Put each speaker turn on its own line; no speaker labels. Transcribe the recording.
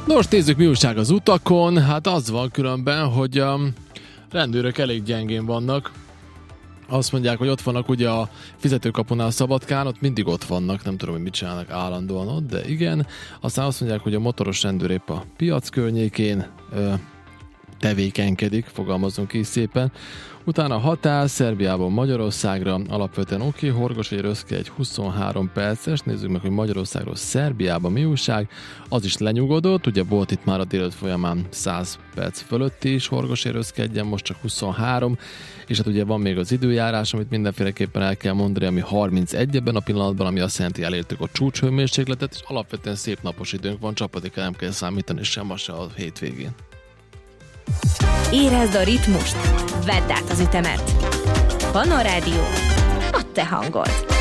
Nos, nézzük, mi újság az utakon. Hát az van különben, hogy a rendőrök elég gyengén vannak. Azt mondják, hogy ott vannak ugye a fizetőkapunál Szabadkán, ott mindig ott vannak, nem tudom, hogy mit csinálnak állandóan ott, de igen. Aztán azt mondják, hogy a motoros rendőr épp a piac környékén tevékenykedik, fogalmazunk ki szépen. Utána határ Szerbiából Magyarországra, alapvetően oké, Horgos vagy Röszke egy 23 perces, nézzük meg, hogy Magyarországról Szerbiába mi újság, az is lenyugodott, ugye volt itt már a délelőtt folyamán 100 perc fölötti is Horgos Röszke egyen, most csak 23, és hát ugye van még az időjárás, amit mindenféleképpen el kell mondani, ami 31 ebben a pillanatban, ami azt jelenti, elértük a csúcshőmérsékletet, és alapvetően szép napos időnk van, csapadékra nem kell számítani sem ma se a hétvégén.
Érezd a ritmust, vedd át az ütemet. Pannon Rádió, a te hangod.